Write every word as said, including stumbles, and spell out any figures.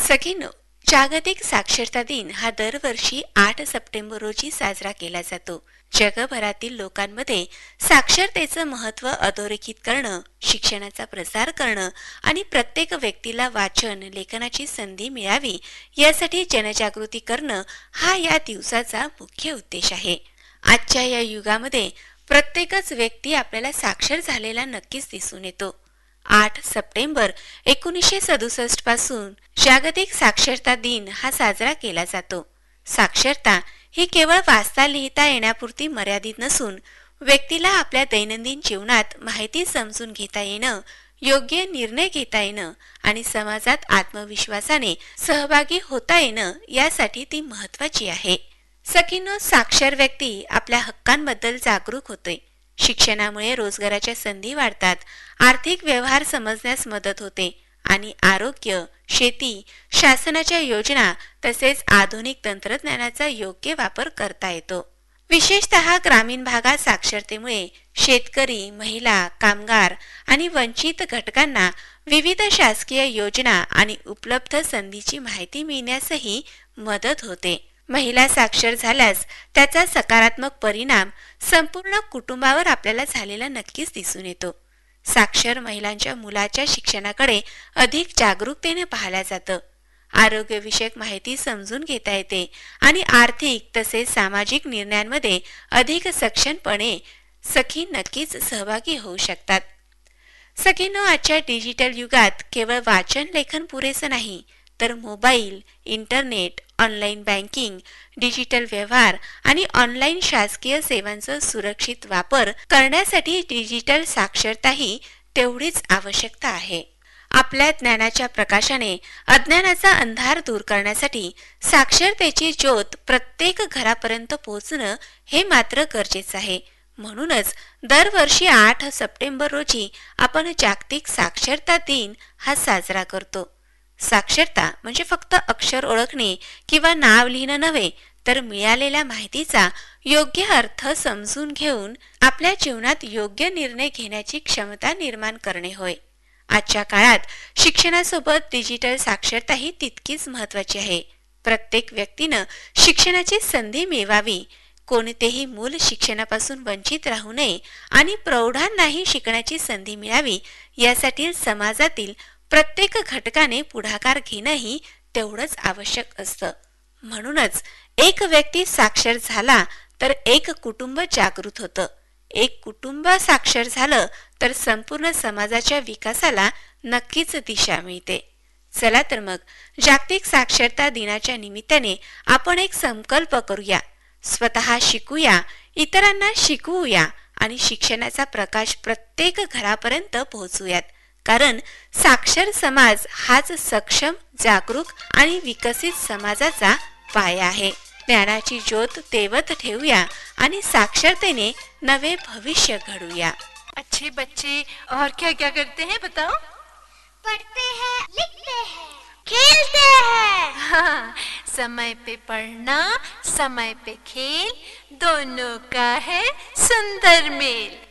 सखींनो, जागतिक साक्षरता दिन हा दरवर्षी आठ सप्टेंबर रोजी साजरा केला जातो. जगभरातील लोकांमध्ये साक्षरतेचं महत्त्व अधोरेखित करणं, शिक्षणाचा प्रसार करणं आणि प्रत्येक व्यक्तीला वाचन लेखनाची संधी मिळावी यासाठी जनजागृती करणं हा या दिवसाचा मुख्य उद्देश आहे. आजच्या या युगामध्ये प्रत्येकच व्यक्ती आपल्याला साक्षर झालेला नक्कीच दिसून येतो. आठ सप्टेंबर एकोणीसशे सदुसष्ट पासून जागतिक साक्षरता दिन हा साजरा केला जातो. साक्षरता ही केवळ वाचता लिहिता येण्यापुरती मर्यादित नसून व्यक्तीला आपल्या दैनंदिन जीवनात माहिती समजून घेता येणं, योग्य निर्णय घेता येणं आणि समाजात आत्मविश्वासाने सहभागी होता येणं यासाठी ती महत्त्वाची आहे. सखींनो, साक्षर व्यक्ती आपल्या हक्कांबद्दल जागरूक होते. शिक्षणामुळे रोजगाराच्या संधी वाढतात, आर्थिक व्यवहार समजण्यास मदत होते आणि आरोग्य, शेती, शासनाच्या योजना तसेच आधुनिक तंत्रज्ञानाचा योग्य वापर करता येतो. विशेषतः ग्रामीण भागात साक्षरतेमुळे शेतकरी, महिला, कामगार आणि वंचित घटकांना विविध शासकीय योजना आणि उपलब्ध संधीची माहिती मिळण्यासही मदत होते. महिला साक्षर झाल्यास त्याचा सकारात्मक परिणाम संपूर्ण कुटुंबावर आपल्याला झालेला नक्कीच दिसून येतो. साक्षर महिलांच्या मुलाच्या शिक्षणाकडे अधिक जागरूकतेने पाहिलं जातं. आरोग्यविषयक माहिती समजून घेता येते आणि आर्थिक तसेच सामाजिक निर्णयांमध्ये अधिक सक्षमपणे सखी नक्कीच सहभागी होऊ शकतात. सखींनो, आजच्या डिजिटल युगात केवळ वाचन लेखन पुरेसं नाही, तर mobile, internet, online banking, digital व्यवहार आणि ऑनलाईन शासकीय सेवांचा सुरक्षित वापर करण्यासाठी डिजिटल साक्षरताही तेवढीच आवश्यकता आहे. आपल्या ज्ञानाच्या प्रकाशाने अज्ञानाचा अंधार दूर करण्यासाठी साक्षरतेची ज्योत प्रत्येक घरापर्यंत पोहोचणं हे मात्र गरजेचं आहे. म्हणूनच दरवर्षी आठ सप्टेंबर रोजी आपण जागतिक साक्षरता दिन हा साजरा करतो. साक्षरता म्हणजे फक्त अक्षर ओळखणे किंवा नाव लिहिणं नव्हे, तर मिळालेल्या माहितीचा योग्य अर्थ समजून घेऊन आपल्या जीवनात योग्य निर्णय घेण्याची क्षमता निर्माण करणे होय. आजच्या काळात शिक्षणासोबत डिजिटल साक्षरता ही तितकीच महत्त्वाची आहे. प्रत्येक व्यक्तीनं शिक्षणाची संधी मिळवावी, कोणतेही मूल शिक्षणापासून वंचित राहू नये आणि प्रौढांनाही शिकण्याची संधी मिळावी यासाठी समाजातील प्रत्येक घटकाने पुढाकार घेणंही तेवढंच आवश्यक असतं. म्हणूनच एक व्यक्ती साक्षर झाला तर एक कुटुंब जागृत होतं. एक कुटुंब साक्षर झालं तर संपूर्ण समाजाच्या विकासाला नक्कीच दिशा मिळते. चला तर मग जागतिक साक्षरता दिनाच्या निमित्ताने आपण एक संकल्प करूया. स्वतः शिकूया, इतरांना शिकवूया आणि शिक्षणाचा प्रकाश प्रत्येक घरापर्यंत पोहोचूयात. कारण साक्षर समाज हाच सक्षम, जागरूक आणि विकसित समाजाचा पाया आहे. ज्ञानाची ज्योत तेवत ठेवूया आणि साक्षरतेने नवे भविष्य घडूया. अच्छे बच्चे और क्या क्या करते हैं बताओ? पढ़ते हैं, लिखते हैं, खेलते हैं. हाँ, समय पे पढ़ना, समय पे खेल, दोनों का है सुंदर मेल.